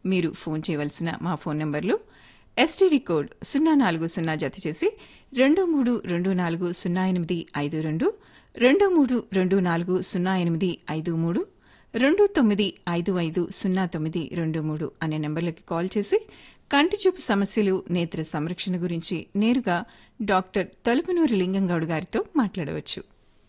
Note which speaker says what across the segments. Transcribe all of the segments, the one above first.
Speaker 1: మీరు ఫోన్ చేయవలసిన మా ఫోన్ నంబర్లు ఎస్టీడీ కోడ్ 040 జత చేసి 23240852 23240853 29550923 అనే నంబర్లకి కాల్ చేసి కంటిచూపు సమస్యలు నేత్ర సంరక్షణ గురించి నేరుగా డాక్టర్ తలుపునూరి లింగంగౌడ్ గారితో మాట్లాడవచ్చు.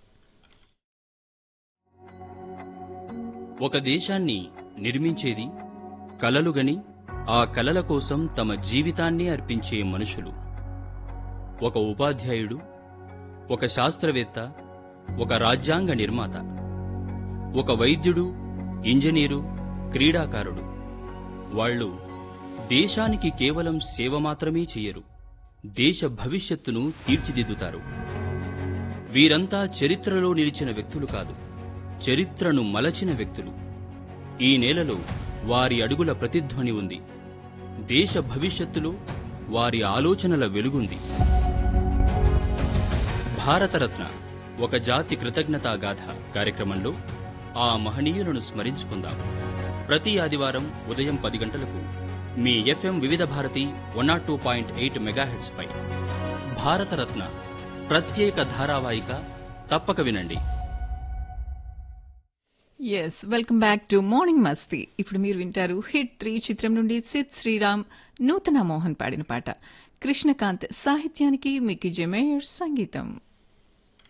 Speaker 2: ఒక దేశాన్ని నిర్మించేది కలలుగని ఆ కలల కోసం తమ జీవితాన్ని అర్పించే మనుషులు. ఒక ఉపాధ్యాయుడు, ఒక శాస్త్రవేత్త, ఒక రాజ్యాంగ నిర్మాత, ఒక వైద్యుడు, ఇంజనీరు, క్రీడాకారుడు. వాళ్ళు దేశానికి కేవలం సేవ మాత్రమే చెయ్యరు, దేశ భవిష్యత్తును తీర్చిదిద్దుతారు. వీరంతా చరిత్రలో నిలిచిన వ్యక్తులు కాదు, చరిత్రను మలచిన వ్యక్తులు. ఈ నేలలో వారి అడుగుల ప్రతిధ్వని ఉంది, దేశ భవిష్యత్తులో వారి ఆలోచనల వెలుగుంది. భారతరత్న ఒక జాతి కృతజ్ఞతా గాథ కార్యక్రమంలో ఆ మహనీయులను స్మరించుకుందాం. ప్రతి ఆదివారం ఉదయం 10 గంటలకు మీ FM వివిధ భారతి 102.8 మెగాహెర్ట్జ్ పై భారతరత్న ప్రత్యేక ధారావాహిక తప్పక వినండి.
Speaker 1: Yes, welcome back to morning మస్తీ. ఇప్పుడు మీరు వింటారు హిట్ 3 చిత్రం నుండి సిద్ శ్రీరామ్, నూతన మోహన్ పాడిన పాట. కృష్ణకాంత్ సాహిత్యానికి మిక్కీ జె మేయర్ సంగీతం.